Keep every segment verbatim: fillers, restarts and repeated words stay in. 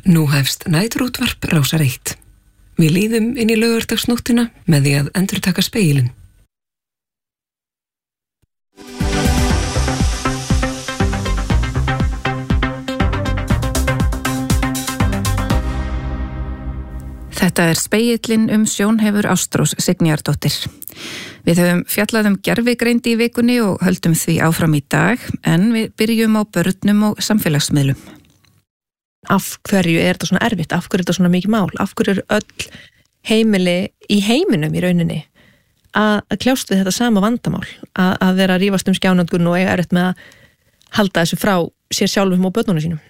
Nú hefst næturútvarp Rásar eitt. Við líðum inn í laugardagsnóttina með því að endurtaka spegilinn. Þetta er spegillinn um sjónhefur Ástrós Signýjardóttir. Við höfum fjallað um gervigreind í vikunni og höldum því áfram í dag, en við byrjum á börnum og samfélagsmiðlum. Af hverju er þetta svona erfitt? Af hverju er þetta svona mikið mál? Af hverju er öll heimili í heiminum í rauninni að, að kljást við þetta sama vandamál? Að, að vera að rífast um skjánöndgun og eiga erfitt með að halda þessu frá sér sjálfum og börnunum sínum.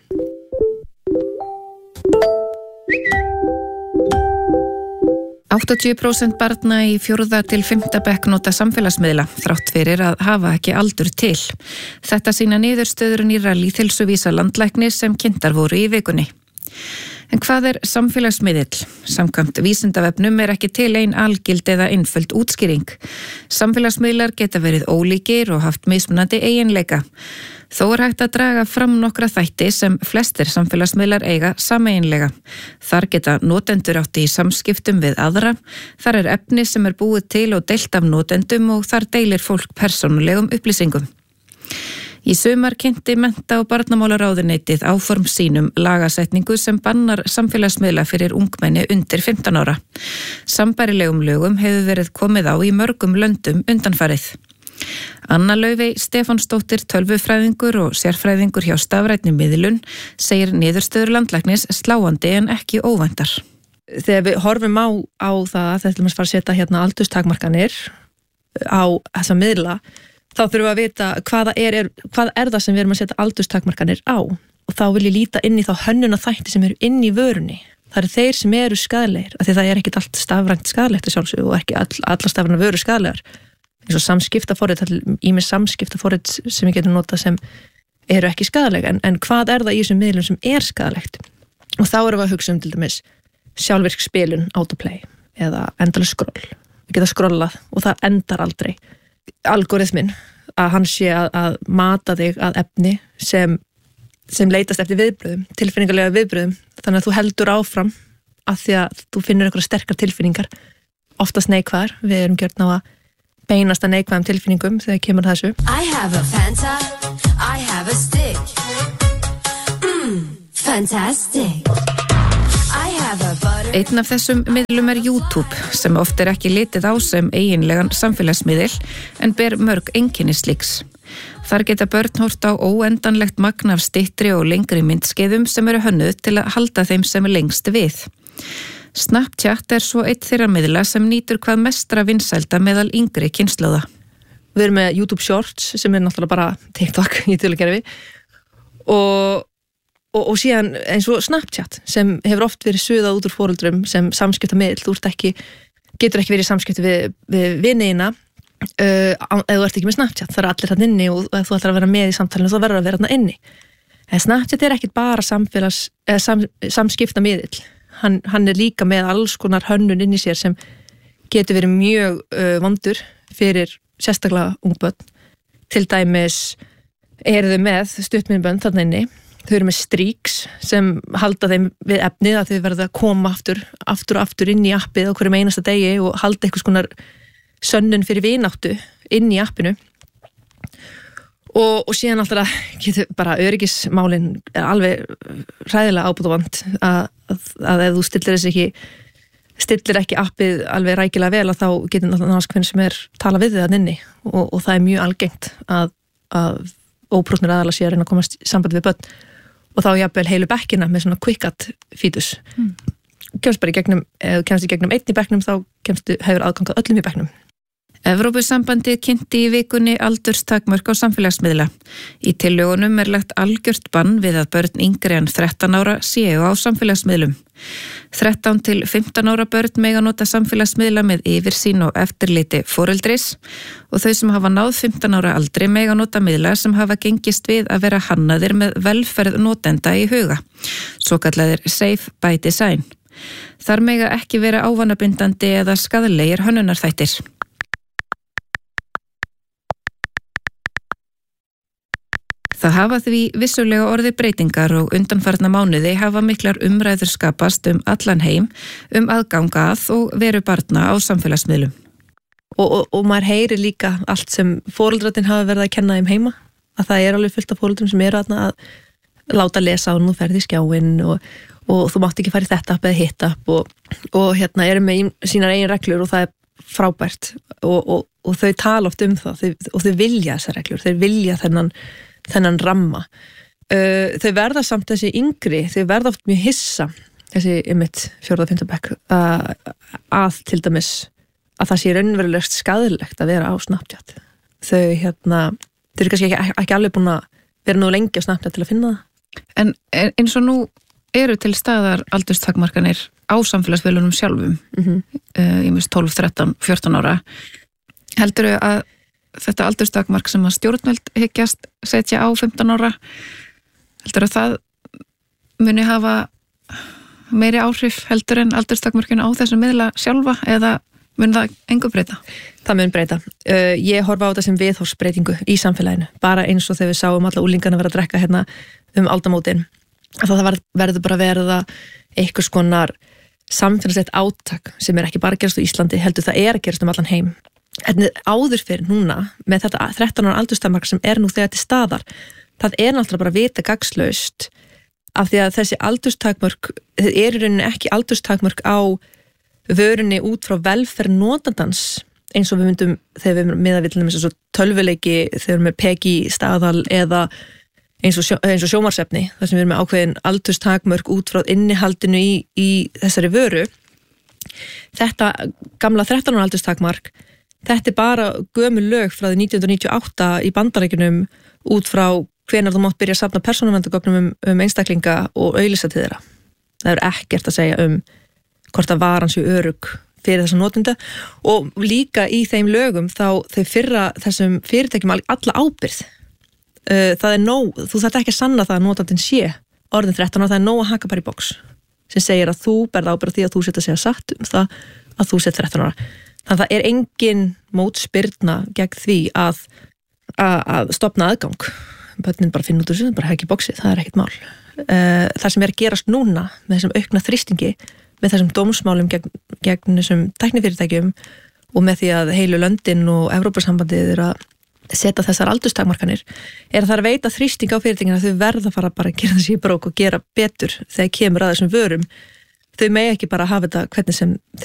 áttatíu prósent barna í fjórða til fimmta bekk nota samfélagsmiðla þrátt fyrir að hafa ekki aldur til. Þetta sýna niðurstöður nýrra lýðheilsuvísa landlæknis sem kynntar voru í vikunni. En hvað er samfélagsmiðill? Samkvæmt Vísindavefnum er ekki til ein algild eða einföld útskýring. Samfélagsmiðlar geta verið ólíkir og haft mismunandi eiginleika. Þó er hægt að draga fram nokkra þætti sem flestir samfélagsmiðlar eiga sameiginlega. Þar geta notendur átti í samskiptum við aðra, þar er efni sem er búið til og deilt af notendum og þar deilir fólk persónulegum upplýsingum. Í sumar kynnti mennta- og barnamálaráðuneytið áform sínum lagasetningu sem bannar samfélagsmiðla fyrir ungmenni undir fimmtán ára. Sambærilegum lögum hefur verið komið á í mörgum löndum undanfarið. Anna Laufey Stefánsdóttir, tölvufræðingur og sérfræðingur hjá stafrænni miðlun, segir niðurstöður landlæknis sláandi en ekki óvæntar. Þegar við horfum á, á það að þetta er fara að setja hérna aldurstakmarkanir á þessa miðla, þá þurfum við að vita hvaða er, er, hvað er það sem við erum að setja aldurstakmarkanir á. Og þá vil ég líta inn í þá hönnuna þætti sem eru inn í vörunni. Það eru þeir sem eru skaðlegir, af því það er ekkit allt stafrænt skaðlegt sjálfsög og ekki all, alla stafræna vöru skaðlegar. Eins og samskiptaforrit, ýmis samskiptaforrit sem við getum notað sem eru ekki skaðleg, en, en hvað er það í þessum miðlum sem er skaðlegt? Og þá erum við að hugsa um til dæmis sjálfvirk spilun, autoplay eða endalega skroll. Við geta skrollað og það endar aldrei. Algoritminn, að hann sé að, að mata þig að efni sem, sem leitast eftir viðbröðum, tilfinningarlega viðbröðum, þannig að þú heldur áfram að því að þú finnur einhverja sterkar tilfinningar, oftast neikvæðar. Við erum gjörn á að beinast að neikvæðum tilfinningum þegar kemur þessu. I have a Fanta, I have a stick. Mmm, fantastic. I have a butter. Einn af þessum miðlum er YouTube, sem oft er ekki litið á sem eiginlegan samfélagsmiðil, en ber mörg einkenni slíks. Þar geta börn horft á óendanlegt magn af styttri og lengri myndskeiðum sem eru hönnuð til að halda þeim sem er lengst við. Snapchat er svo eitt þeirra miðla sem nýtur hvað mestra vinsælda meðal yngri kynslóða. Við erum með YouTube Shorts sem er náttúrulega bara TikTok í tölukerfi og, og, og síðan eins og Snapchat sem hefur oft verið suðað út úr foreldrum sem samskiptamiðl. Þú ert ekki, getur ekki verið í samskipti við, við viniðina uh, ef þú ert ekki með Snapchat. Það er allir hann inni og ef þú ætlar að vera með í samtalinu þá verður að vera hann inni. En Snapchat er ekkit bara samfélags, eh, sam, samskiptamiðl. Hann, hann er líka með alls konar hönnun inn í sér sem getur verið mjög uh, vondur fyrir sérstaklega ungbönn. Til dæmis eru þau með stuttmyndbönd þarna inni. Þau eru með streaks sem halda þeim við efnið að þau verða að koma aftur, aftur og aftur inn í appið á hverjum einasta degi og halda einhvers konar sönnun fyrir vináttu inn í appinu. Og, og síðan alltaf getur bara öryggismálin alveg hræðilega ábúðavant að, að, að ef þú stillir þess ekki stillir ekki appið alveg rækilega vel að þá getur náttúrulega hvernig sem er tala við þið að inni og, og það er mjög algengt að, að óprúttnir aðalega sé að reyna að komast í sambandi við börn og þá jafnvel heilu bekkina með svona quick-add fítus. Mm. Kemst bara í gegnum, ef kemst í gegnum einn í bekknum þá kemstu hefur aðgang að öllum í bekknum. Evrópusambandið kynnti í vikunni aldurstakmörk á samfélagsmiðla. Í tillögunum er lagt algjört bann við að börn yngri en þrettán ára séu á samfélagsmiðlum. þrettán til fimmtán ára börn mega nota samfélagsmiðla með yfirsýn og eftirliti foreldris og þau sem hafa náð fimmtán ára aldri mega nota miðla sem hafa gengist við að vera hannaðir með velferð notenda í huga, svokallaðir safe by design. Þar mega ekki vera ávanabindandi eða skaðlegir Það hafa því vissulega orðið breytingar og undanfarna mánuði hafa miklar umræður skapast um allan heim um aðganga að og veru barna á samfélagsmiðlum. Og, og, og maður heyri líka allt sem foreldrarnir hafa verið að kenna þeim heima, að það er alveg fullt af foreldrum sem eru að láta lesa og nú ferði í skjáinn og, og þú mátt ekki fara í þetta upp eða hitt upp og, og hérna eru með sínar eigin reglur og það er frábært og, og, og þau tala oft um það þau, og þau vilja þessar reglur, þau vilja þennan, þennan ramma. Uh, þau verða samt þessi yngri, þau verða oft mjög hissa, þessi ymmit fjórða og fimmta bekk að, að til dæmis að það sé raunverulegt skaðilegt að vera á Snapchat. Þau hérna, þau eru kannski ekki, ekki alveg búin að vera nú lengi á Snapchat til að finna það. En eins og nú eru til staðar aldurstakmarkanir á samfélagsmiðlunum sjálfum, mm-hmm. uh, ég mist tólf, þrettán, fjórtán ára. Heldurðu að þetta aldurstakmark sem að stjórnvöld hyggjast setja á fimmtán ára, heldurðu að það muni hafa meiri áhrif heldur en aldurstakmarkinu á þessu miðla sjálfa eða mun það engu breyta? Það mun breyta. Uh, ég horfa á þetta sem viðhorfsbreytingu í samfélaginu, bara eins og þegar við sáum alla úlingana vera að drekka hérna um aldamótin. Það verður bara verða einhvers konar samfélagslegt átak sem er ekki bara að gerast á Íslandi, heldur það er að gerast um allan heim. En áður fyrir núna, með þetta þrettán ára aldurstakmark sem er nú þegar til staðar, það er náttúrulega bara vita gagnslaust af því að þessi aldurstakmörk, þið er í rauninni ekki aldurstakmörk á vörunni út frá velferð notandans eins og við myndum þegar við erum meðavillum eins og tölvuleiki þegar við erum með Peggy staðal eða eins og, sjó, eins og sjómarsefni þar sem við erum með ákveðin aldurstakmörk út frá innihaldinu í, í þessari vöru. Þetta gamla þrettán ára aldurstakmark, þetta er bara gömul lög frá því nítján hundruð níutíu og átta í Bandaríkjunum út frá hvenær þú mátt byrja að safna persónuverndargögnum um, um einstaklinga og auglýsa til þeirra. Það er ekkert að segja um hvort að varan sé örugg fyrir þessum notenda og líka í þeim lögum þá þau fyrra þessum fyrirtækjum alla ábyrgð. Það er nóg, þú þarft ekki að sanna það að notandinn sé orðin þrettán og það er nóg að haka bara í box sem segir að þú berð ábyrgð því að þú set að segja satt um það að þú set þrettán ára. Þannig að það er engin mótspyrna gegn því að, að, að stopna aðgang. Börnin bara finna út úr þessu, bara haka í boxi, það er ekkert mál. Það sem er að gerast núna með þessum aukna þrýstingi, með þessum dómsmálum gegn, gegn þessum tæknifyrirtækjum og með því að heilu löndin og Evrópusambandið er að setja þessar aldurstakmarkanir, er að það er að veita þrýsting á fyrirtækina að þau verða að fara bara að gera þessi í brók og gera betur þegar kemur að þessum vörum. Þau megi ekki bara hafa þetta hvernig sem